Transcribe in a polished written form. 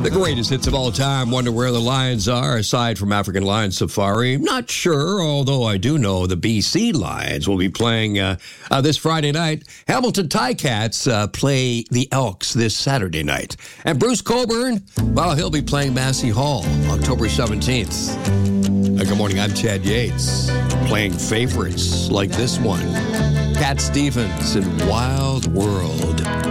The greatest hits of all time. Wonder where the Lions are aside from African Lion Safari. Not sure, although I do know the BC Lions will be playing this Friday night. Hamilton Ticats play the Elks this Saturday night. And Bruce Cockburn, well, he'll be playing Massey Hall October 17th. Good morning, I'm Chad Yates, playing favorites like this one. Cat Stevens in Wild World.